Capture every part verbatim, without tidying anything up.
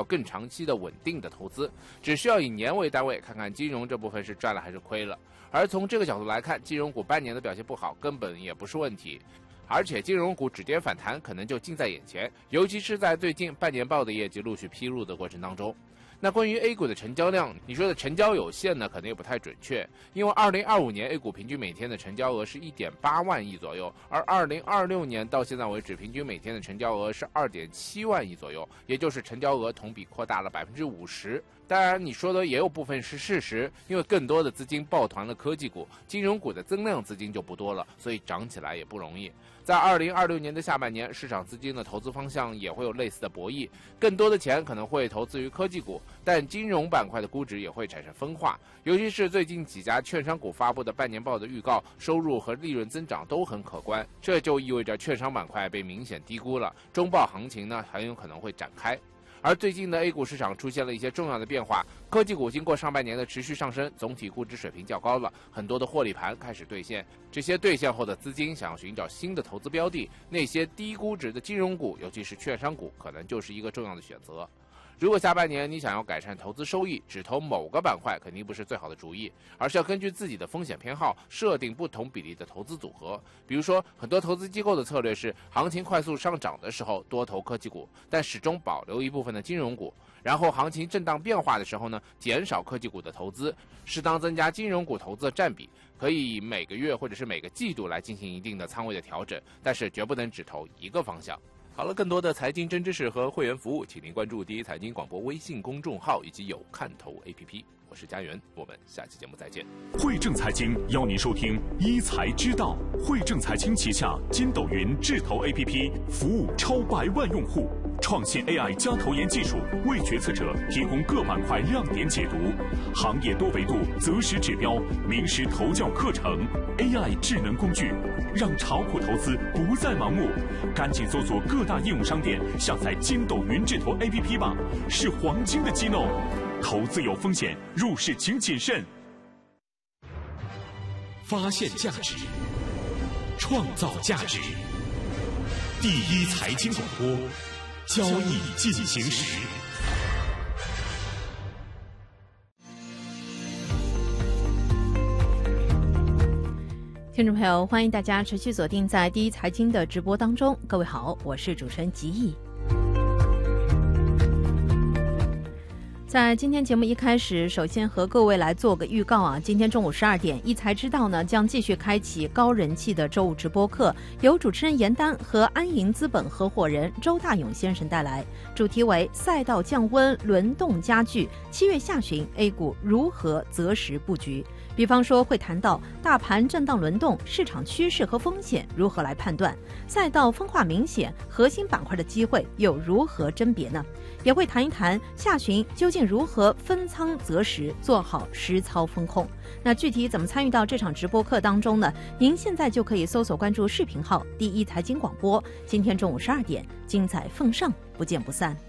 更长期的稳定的投资，只需要以年为单位，看看金融这部分是赚了还是亏了。而从这个角度来看，金融股半年的表现不好，根本也不是问题。而且金融股止跌反弹可能就近在眼前，尤其是在最近半年报的业绩陆续披露的过程当中。那关于 A 股的成交量，你说的成交有限呢，可能也不太准确，因为二零二五年 A 股平均每天的成交额是 一点八万亿左右，而二零二六年到现在为止，平均每天的成交额是 二点七万亿左右，也就是成交额同比扩大了 百分之五十。当然你说的也有部分是事实，因为更多的资金抱团了科技股，金融股的增量资金就不多了，所以涨起来也不容易。在二零二六年的下半年，市场资金的投资方向也会有类似的博弈，更多的钱可能会投资于科技股，但金融板块的估值也会产生分化，尤其是最近几家券商股发布的半年报的预告，收入和利润增长都很可观，这就意味着券商板块被明显低估了，中报行情呢很有可能会展开。而最近的 A 股市场出现了一些重要的变化，科技股经过上半年的持续上升，总体估值水平较高了，很多的获利盘开始兑现，这些兑现后的资金想要寻找新的投资标的，那些低估值的金融股，尤其是券商股，可能就是一个重要的选择。如果下半年你想要改善投资收益，只投某个板块肯定不是最好的主意，而是要根据自己的风险偏好设定不同比例的投资组合。比如说，很多投资机构的策略是行情快速上涨的时候多投科技股，但始终保留一部分的金融股，然后行情震荡变化的时候呢，减少科技股的投资，适当增加金融股投资的占比，可以以每个月或者是每个季度来进行一定的仓位的调整，但是绝不能只投一个方向。好了，更多的财经真知识和会员服务，请您关注第一财经广播微信公众号以及有看头 A P P。我是家园，我们下期节目再见。 汇正财经邀您收听一财知道。汇正财经旗下筋斗云智投 A P P 服务超百万用户，创新 A I 加投研技术，为决策者提供各板块亮点解读，行业多维度择时指标，名师投教课程 ，A I 智能工具，让炒股投资不再盲目。赶紧搜索各大应用商店，下载筋斗云智投 A P P 吧，是黄金的机弄。投资有风险，入市请谨慎。发现价值，创造价值。第一财经广播，交易进行时。 听众朋友，欢迎大家持续锁定在第一财经的直播当中。各位好，我是主持人吉义。在今天节目一开始，首先和各位来做个预告啊，今天中午十二点，一财知道呢将继续开启高人气的周五直播课，由主持人严丹和安盈资本合伙人周大勇先生带来，主题为赛道降温，轮动加剧，七月下旬 A 股如何择时布局。比方说会谈到大盘震荡轮动，市场趋势和风险如何来判断，赛道分化明显，核心板块的机会又如何甄别呢？也会谈一谈下旬究竟如何分仓择时，做好实操风控。那具体怎么参与到这场直播课当中呢？您现在就可以搜索关注视频号第一财经广播，今天中午十二点，精彩奉上，不见不散。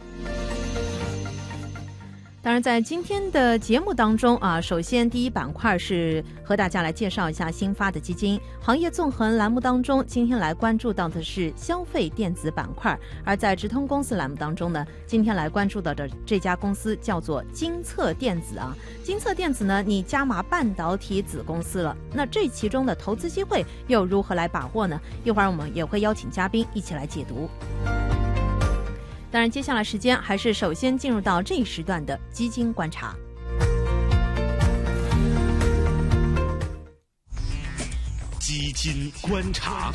当然在今天的节目当中啊，首先第一板块是和大家来介绍一下新发的基金。行业纵横栏目当中，今天来关注到的是消费电子板块，而在直通公司栏目当中呢，今天来关注到的这家公司叫做金策电子啊。金策电子呢，你加码半导体子公司了，那这其中的投资机会又如何来把握呢？一会儿我们也会邀请嘉宾一起来解读。当然接下来时间还是首先进入到这一时段的基金观察。 基金观察，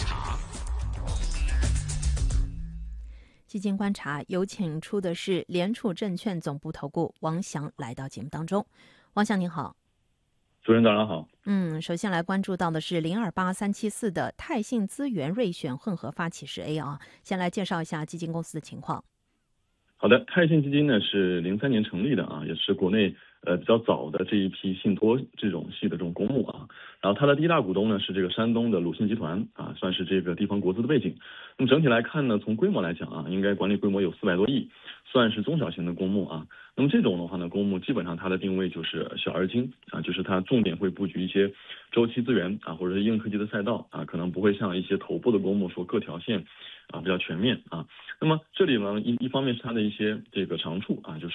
基金观察有请出的是联储证券总部投顾王翔来到节目当中。王翔您好。 主持人早上好。 嗯，首先来关注到的是零二八三七四的泰信资源瑞选混合发起式 A 啊，先来介绍一下基金公司的情况。 好的，泰信基金呢是零三年成立的啊，也是国内呃比较早的这一批信托这种系的这种公募啊。然后它的第一大股东呢是这个山东的鲁信集团啊，算是这个地方国资的背景。那么整体来看呢，从规模来讲啊，应该管理规模有四百多亿，算是中小型的公募啊。那么这种的话呢，公募基本上它的定位就是小而精啊，就是它重点会布局一些周期资源啊，或者是硬科技的赛道啊，可能不会像一些头部的公募说各条线啊比较全面啊。那么这里呢，一一方面是它的一些这个长处啊，就是